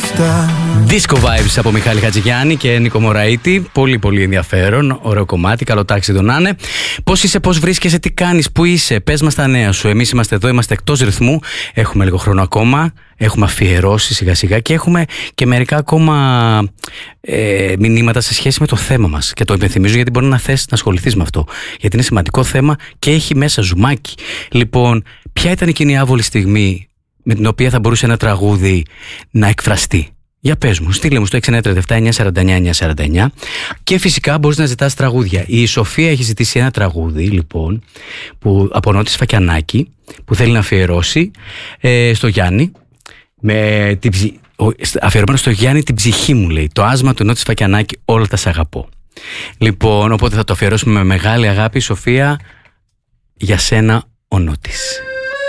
Disco Vibes από Μιχάλη Χατζηγιάννη και Νίκο Μωραήτη. Πολύ πολύ ενδιαφέρον, ωραίο κομμάτι, καλό τάξιδο να είναι. Πώς είσαι, πώς βρίσκεσαι, τι κάνεις, πού είσαι, πες μας τα νέα σου. Εμείς είμαστε εδώ, είμαστε εκτός ρυθμού, έχουμε λίγο χρόνο ακόμα, έχουμε αφιερώσει σιγά σιγά και έχουμε και μερικά ακόμα μηνύματα σε σχέση με το θέμα μας. Και το υπενθυμίζω γιατί μπορεί να θες να ασχοληθείς με αυτό, γιατί είναι σημαντικό θέμα και έχει μέσα ζουμάκι. Λοιπόν, ποια ήταν εκείνη η άβολη στιγμή με την οποία θα μπορούσε ένα τραγούδι να εκφραστεί? Για πες μου, στείλε μου στο 697-949-949 και φυσικά μπορείς να ζητάς τραγούδια. Η Σοφία έχει ζητήσει ένα τραγούδι, λοιπόν, από Νότι Σφακιανάκη, που θέλει να αφιερώσει στο Γιάννη, αφιερωμένο στο Γιάννη την ψυχή μου, λέει. Το άσμα του Νότι Σφακιανάκη, όλα τα σ' αγαπώ. Λοιπόν, οπότε θα το αφιερώσουμε με μεγάλη αγάπη. Σοφία, για σένα ο Νότης.